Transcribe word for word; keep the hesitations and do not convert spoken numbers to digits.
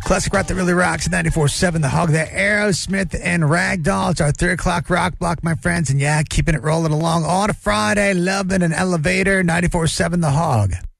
Classic rock that really rocks at ninety-four seven The Hog. The Aerosmith and Ragdoll. It's our three o'clock rock block, my friends. And yeah, keeping it rolling along on a Friday. Loving an elevator. ninety-four seven The Hog.